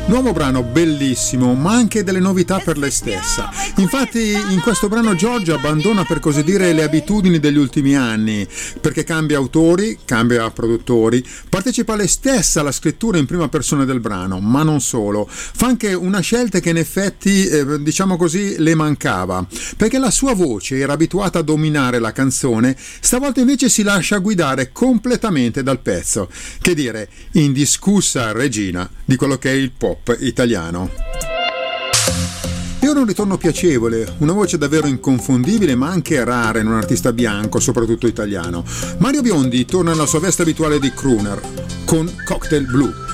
Nuovo brano bellissimo, ma anche delle novità per lei stessa. Infatti in questo brano Giorgia abbandona, per così dire, le abitudini degli ultimi anni, perché cambia autori, cambia produttori, partecipa lei stessa alla scrittura in prima persona del brano, ma non solo. Fa anche una scelta che in effetti, diciamo così, le mancava, perché la sua voce era abituata a dominare la canzone, stavolta invece si lascia guidare completamente dal pezzo. Che dire, indiscussa regina di quello che è il pop italiano. E ora un ritorno piacevole, una voce davvero inconfondibile ma anche rara in un artista bianco, soprattutto italiano. Mario Biondi torna nella sua veste abituale di crooner con Cocktail Blue.